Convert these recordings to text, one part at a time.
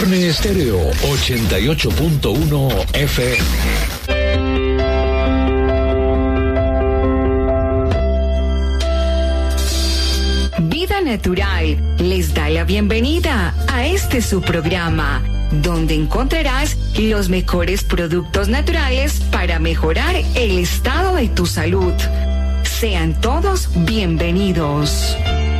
Carne Estéreo 88.1 FM. Vida Natural les da la bienvenida a este su programa, donde encontrarás los mejores productos naturales para mejorar el estado de tu salud. Sean todos bienvenidos.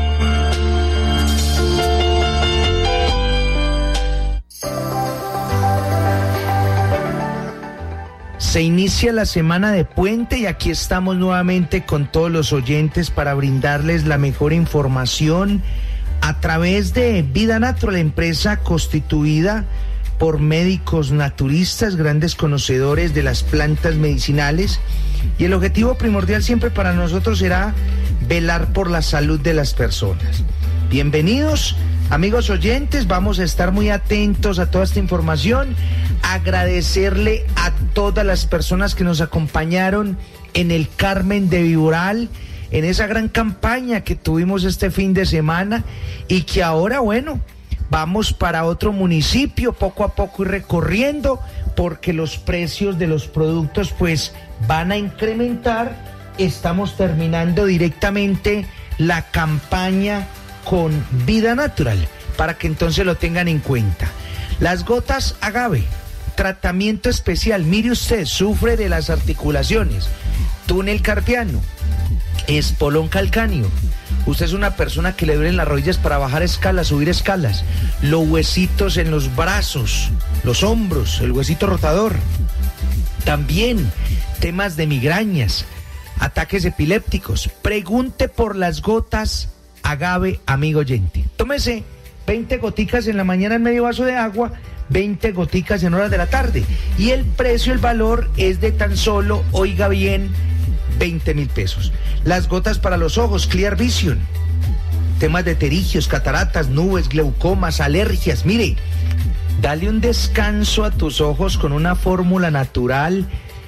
Se inicia la semana de puente y aquí estamos nuevamente con todos los oyentes para brindarles la mejor información a través de Vida Natural, empresa constituida por médicos naturistas, grandes conocedores de las plantas medicinales, y el objetivo primordial siempre para nosotros será velar por la salud de las personas. Bienvenidos, amigos oyentes, vamos a estar muy atentos a toda esta información, agradecerle a todas las personas que nos acompañaron en el Carmen de Viboral, en esa gran campaña que tuvimos este fin de semana y que ahora, bueno, vamos para otro municipio, poco a poco ir recorriendo, porque los precios de los productos pues van a incrementar. Estamos terminando directamente la campaña con Vida Natural, para que entonces lo tengan en cuenta. Las gotas agave, tratamiento especial. Mire usted, sufre de las articulaciones, túnel carpiano, espolón calcáneo. Usted es una persona que le duelen las rodillas para bajar escalas, subir escalas, los huesitos en los brazos, los hombros, el huesito rotador. También temas de migrañas, ataques epilépticos. Pregunte por las gotas agave, amigo oyente. Tómese 20 goticas en la mañana en medio vaso de agua, 20 goticas en horas de la tarde. Y el precio, el valor es de tan solo, oiga bien, 20,000 pesos. Las gotas para los ojos, Clear Vision. Temas de pterigios, cataratas, nubes, glaucomas, alergias. Mire, dale un descanso a tus ojos con una fórmula natural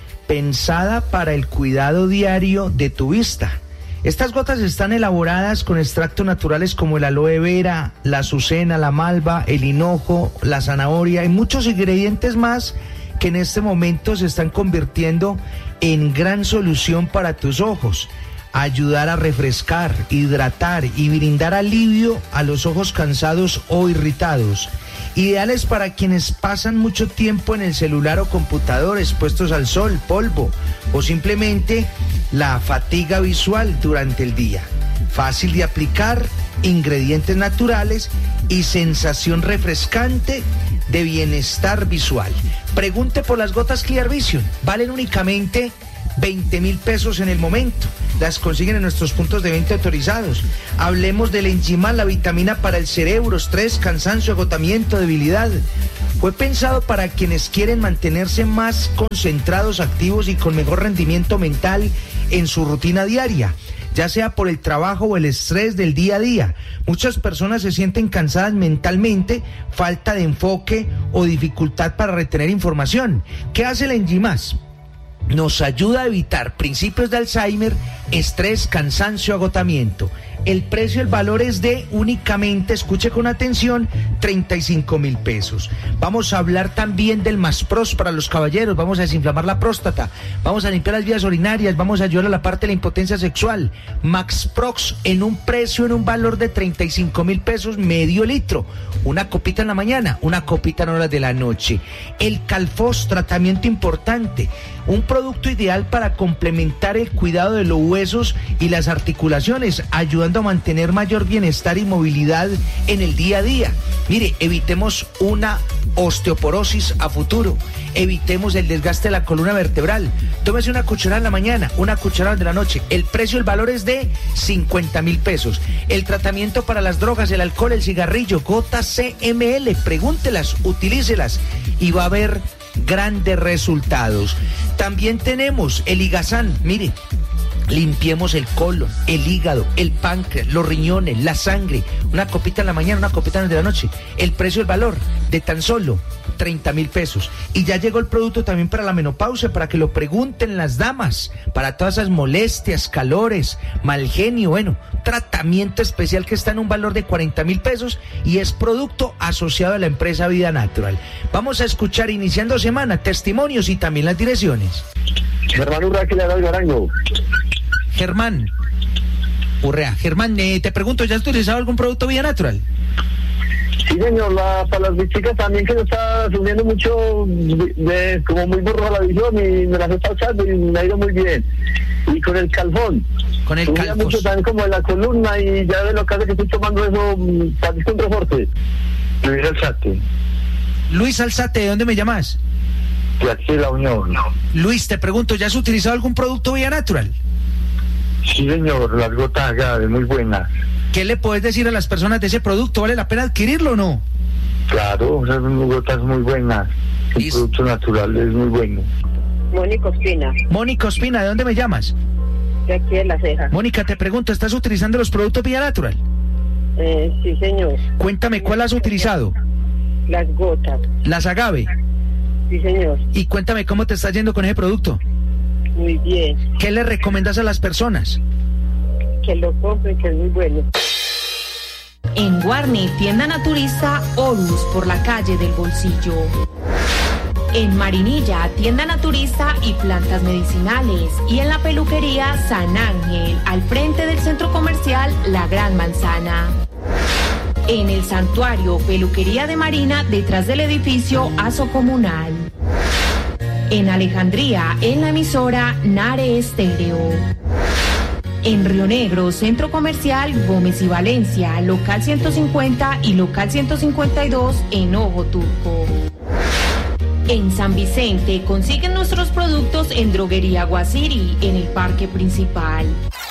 pensada para el cuidado diario de tu vista. Estas gotas están elaboradas con extractos naturales como el aloe vera, la azucena, la malva, el hinojo, la zanahoria y muchos ingredientes más que en este momento se están convirtiendo en gran solución para tus ojos. Ayudar a refrescar, hidratar y brindar alivio a los ojos cansados o irritados. Ideales para quienes pasan mucho tiempo en el celular o computador, expuestos al sol, polvo o simplemente la fatiga visual durante el día. Fácil de aplicar, ingredientes naturales y sensación refrescante de bienestar visual. Pregunte por las gotas Clear Vision. Valen únicamente 20,000 pesos en el momento. Las consiguen en nuestros puntos de venta autorizados. Hablemos del Enzimal, la vitamina para el cerebro, estrés, cansancio, agotamiento, debilidad. Fue pensado para quienes quieren mantenerse más concentrados, activos y con mejor rendimiento mental en su rutina diaria, ya sea por el trabajo o el estrés del día a día. Muchas personas se sienten cansadas mentalmente, falta de enfoque o dificultad para retener información. ¿Qué hace el Enzimal? Nos ayuda a evitar principios de Alzheimer, estrés, cansancio, agotamiento. El precio, el valor es de únicamente, escuche con atención, 35,000 pesos. Vamos a hablar también del Maspros para los caballeros. Vamos a desinflamar la próstata, vamos a limpiar las vías urinarias, vamos a ayudar a la parte de la impotencia sexual. Maxprox en un precio, en un valor de 35,000 pesos, medio litro. Una copita en la mañana, una copita en horas de la noche. El Calfos, tratamiento importante. Un producto ideal para complementar el cuidado de los huesos y las articulaciones, ayudando a mantener mayor bienestar y movilidad en el día a día. Mire, evitemos una osteoporosis a futuro, evitemos el desgaste de la columna vertebral. Tómese una cucharada en la mañana, una cucharada de la noche. El precio, el valor es de 50,000 pesos. El tratamiento para las drogas, el alcohol, el cigarrillo, gotas CML, pregúntelas, utilícelas y va a haber grandes resultados. También tenemos el Igazán. Mire, limpiemos el colon, el hígado, el páncreas, los riñones, la sangre. Una copita en la mañana, una copita en la noche. El precio, el valor de tan solo 30.000 pesos. Y ya llegó el producto también para la menopausia, para que lo pregunten las damas, para todas esas molestias, calores, mal genio, bueno, tratamiento especial que está en un valor de 40.000 pesos y es producto asociado a la empresa Vida Natural. Vamos a escuchar, iniciando semana, testimonios y también las direcciones. Germán Urrea, que le da el Garango. Germán Urrea, Germán, te pregunto, ¿ya has utilizado algún producto Vida Natural? Sí, señor, para las chicas también, que se está sufriendo mucho, como muy borrosa la visión, y me las está usando y me ha ido muy bien. Y con el calzón. Con el calzón. Mucho también como en la columna, y ya de lo que hace que estoy tomando eso, para un reporte. Luis Alzate. Luis Alzate, ¿de dónde me llamas? De aquí de La Unión. Luis, te pregunto, ¿ya has utilizado algún producto Vida Natural? Sí, señor, las gotas Agave, muy buenas. ¿Qué le puedes decir a las personas de ese producto? ¿Vale la pena adquirirlo o no? Claro, son gotas muy buenas. El producto natural es muy bueno. Mónica Ospina. Mónica Ospina, ¿de dónde me llamas? De aquí de La Ceja. Mónica, te pregunto, ¿estás utilizando los productos Vida Natural? Sí, señor. Cuéntame, ¿cuál has utilizado? Las gotas. ¿Las Agave? Sí, señor. Y cuéntame, ¿cómo te está yendo con ese producto? Muy bien. ¿Qué le recomiendas a las personas? Que lo compren, que es muy bueno. En Guarne, tienda naturista Horus, por la calle del Bolsillo. En Marinilla, tienda naturista y plantas medicinales. Y en la peluquería San Ángel, al frente del centro comercial La Gran Manzana. En el Santuario, peluquería de Marina, detrás del edificio Aso Comunal. En Alejandría, en la emisora Nare Estéreo. En Río Negro, centro comercial Gómez y Valencia, local 150 y local 152 en Ojo Turco. En San Vicente, consiguen nuestros productos en Droguería Guasiri, en el Parque Principal.